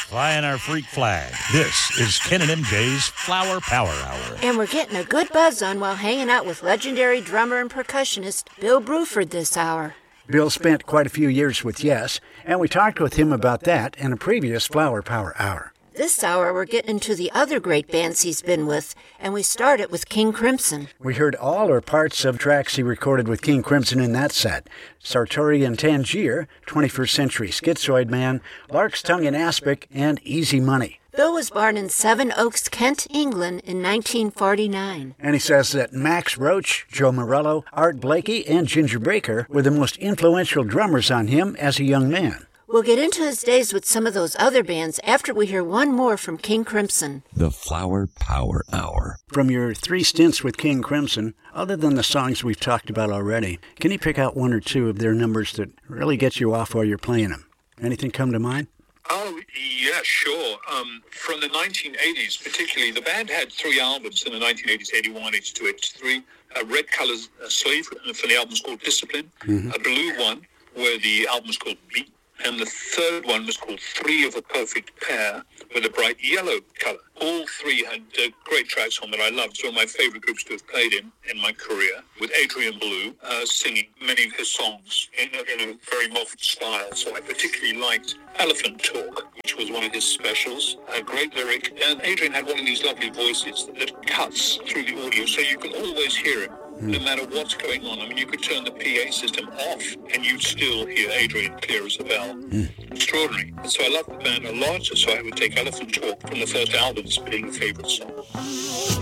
flying our freak flag. This is Ken and MJ's Flower Power Hour. And we're getting a good buzz on while hanging out with legendary drummer and percussionist Bill Bruford this hour. Bill spent quite a few years with Yes, and we talked with him about that in a previous Flower Power Hour. This hour, we're getting into the other great bands he's been with, and we started with King Crimson. We heard all or parts of tracks he recorded with King Crimson in that set. Sartori and Tangier, 21st Century Schizoid Man, Lark's Tongue in Aspic, and Easy Money. Bill was born in Seven Oaks, Kent, England in 1949. And he says that Max Roach, Joe Morello, Art Blakey, and Ginger Baker were the most influential drummers on him as a young man. We'll get into his days with some of those other bands after we hear one more from King Crimson. The Flower Power Hour. From your 3 stints with King Crimson, other than the songs we've talked about already, can you pick out 1 or 2 of their numbers that really get you off while you're playing them? Anything come to mind? Oh, yeah, sure. From the 1980s, particularly, the band had 3 albums in the 1980s, 81, 82, 83. A red color sleeve for the album's called Discipline. Mm-hmm. A blue one where the album's called Beat. And the third one was called Three of a Perfect Pair with a bright yellow color. All 3 had great tracks on that I loved. It's one of my favorite groups to have played in my career, with Adrian Belew singing many of his songs in a very modern style. So I particularly liked Elephant Talk, which was one of his specials. A great lyric. And Adrian had one of these lovely voices that cuts through the audio, so you can always hear it. No matter what's going on. I mean, you could turn the PA system off and you'd still hear Adrian clear as a bell. Extraordinary. And so I loved the band a lot, so I would take Elephant Talk from the first album as being a favorite song.